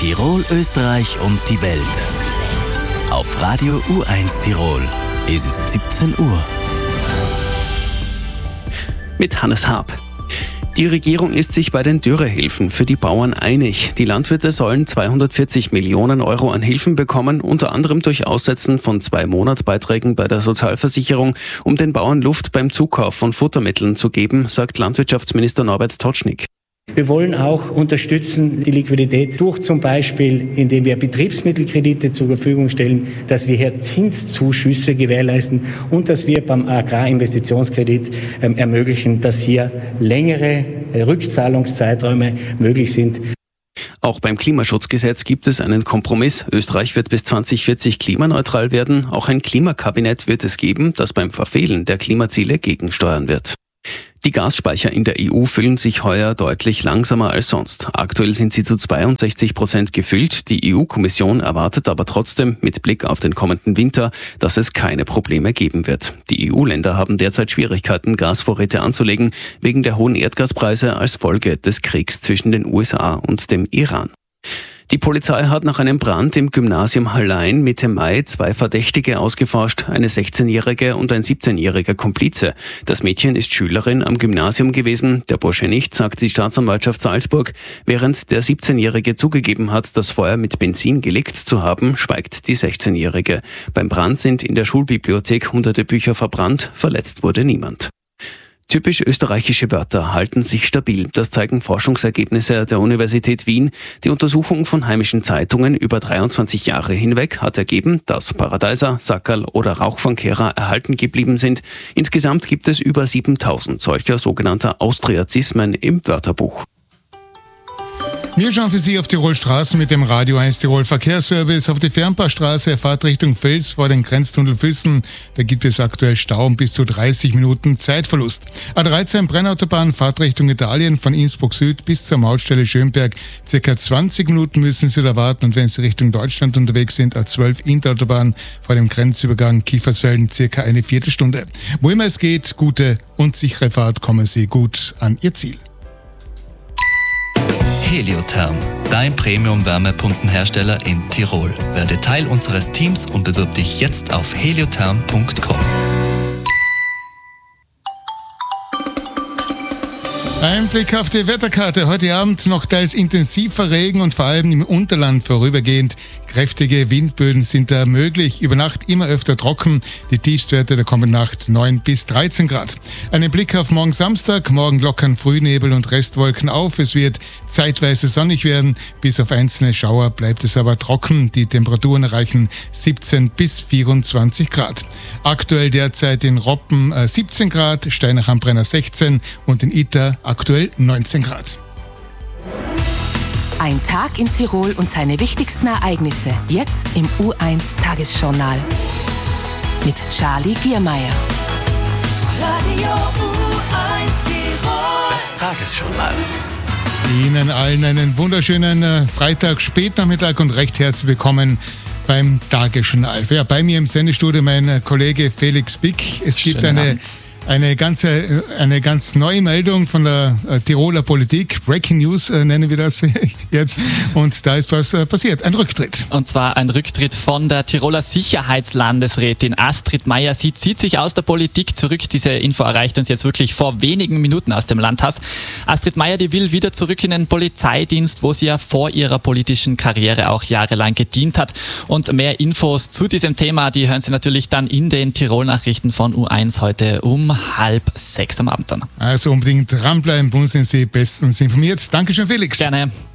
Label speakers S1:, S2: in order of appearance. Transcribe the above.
S1: Tirol, Österreich und die Welt. Auf Radio U1 Tirol ist es 17 Uhr.
S2: Mit Hannes Haab. Die Regierung ist sich bei den Dürrehilfen für die Bauern einig. Die Landwirte sollen 240 Millionen Euro an Hilfen bekommen, unter anderem durch Aussetzen von 2 Monatsbeiträgen bei der Sozialversicherung, um den Bauern Luft beim Zukauf von Futtermitteln zu geben, sagt Landwirtschaftsminister Norbert Totschnig.
S3: Wir wollen auch unterstützen die Liquidität durch zum Beispiel, indem wir Betriebsmittelkredite zur Verfügung stellen, dass wir hier Zinszuschüsse gewährleisten und dass wir beim Agrarinvestitionskredit ermöglichen, dass hier längere Rückzahlungszeiträume möglich sind.
S2: Auch beim Klimaschutzgesetz gibt es einen Kompromiss. Österreich wird bis 2040 klimaneutral werden. Auch ein Klimakabinett wird es geben, das beim Verfehlen der Klimaziele gegensteuern wird. Die Gasspeicher in der EU füllen sich heuer deutlich langsamer als sonst. Aktuell sind sie zu 62% gefüllt. Die EU-Kommission erwartet aber trotzdem mit Blick auf den kommenden Winter, dass es keine Probleme geben wird. Die EU-Länder haben derzeit Schwierigkeiten, Gasvorräte anzulegen, wegen der hohen Erdgaspreise als Folge des Kriegs zwischen den USA und dem Iran. Die Polizei hat nach einem Brand im Gymnasium Hallein Mitte Mai 2 Verdächtige ausgeforscht, eine 16-jährige und ein 17-jähriger Komplize. Das Mädchen ist Schülerin am Gymnasium gewesen, der Bursche nicht, sagt die Staatsanwaltschaft Salzburg. Während der 17-jährige zugegeben hat, das Feuer mit Benzin gelegt zu haben, schweigt die 16-jährige. Beim Brand sind in der Schulbibliothek hunderte Bücher verbrannt, verletzt wurde niemand. Typisch österreichische Wörter halten sich stabil. Das zeigen Forschungsergebnisse der Universität Wien. Die Untersuchung von heimischen Zeitungen über 23 Jahre hinweg hat ergeben, dass Paradeiser, Sackerl oder Rauchfangkehrer erhalten geblieben sind. Insgesamt gibt es über 7000 solcher sogenannter Austriazismen im Wörterbuch.
S4: Wir schauen für Sie auf Tirol Straßen mit dem Radio 1 Tirol Verkehrsservice. Auf die Fernpassstraße, Fahrtrichtung Fels vor den Grenztunnel Füssen. Da gibt es aktuell Stau und bis zu 30 Minuten Zeitverlust. A13 Brennautobahn, Fahrtrichtung Italien von Innsbruck Süd bis zur Mautstelle Schönberg. Circa 20 Minuten müssen Sie da warten. Und wenn Sie Richtung Deutschland unterwegs sind, A12 Interautobahn vor dem Grenzübergang Kiefersfelden, circa eine Viertelstunde. Wo immer es geht, gute und sichere Fahrt, kommen Sie gut an Ihr Ziel.
S5: Heliotherm, dein Premium-Wärmepumpenhersteller in Tirol. Werde Teil unseres Teams und bewirb dich jetzt auf heliotherm.com.
S4: Ein Blick auf die Wetterkarte. Heute Abend noch teils intensiver Regen und vor allem im Unterland vorübergehend. Kräftige Windböen sind da möglich. Über Nacht immer öfter trocken. Die Tiefstwerte der kommenden Nacht 9 bis 13 Grad. Einen Blick auf morgen Samstag. Morgen lockern Frühnebel und Restwolken auf. Es wird zeitweise sonnig werden. Bis auf einzelne Schauer bleibt es aber trocken. Die Temperaturen erreichen 17 bis 24 Grad. Aktuell derzeit in Roppen 17 Grad, Steinach am Brenner 16 und in Itter aktuell 19 Grad.
S6: Ein Tag in Tirol und seine wichtigsten Ereignisse. Jetzt im U1 Tagesjournal. Mit Charlie Giermeier.
S7: Radio U1 Tirol.
S1: Das Tagesjournal.
S4: Ihnen allen einen wunderschönen Freitag, Spätnachmittag und recht herzlich willkommen beim Tagesjournal. Ja, bei mir im Sendestudio mein Kollege Felix Bick. Es gibt eine ganz neue Meldung von der Tiroler Politik. Breaking News nennen wir das jetzt. Und da ist was passiert. Ein Rücktritt.
S8: Und zwar ein Rücktritt von der Tiroler Sicherheitslandesrätin Astrid Meier. Sie zieht sich aus der Politik zurück. Diese Info erreicht uns jetzt wirklich vor wenigen Minuten aus dem Landhaus. Astrid Meier, die will wieder zurück in den Polizeidienst, wo sie ja vor ihrer politischen Karriere auch jahrelang gedient hat. Und mehr Infos zu diesem Thema, die hören Sie natürlich dann in den Tirol-Nachrichten von U1 heute um 5:30 am Abend dann.
S4: Also unbedingt dranbleiben, sind Sie bestens informiert. Dankeschön, Felix.
S8: Gerne.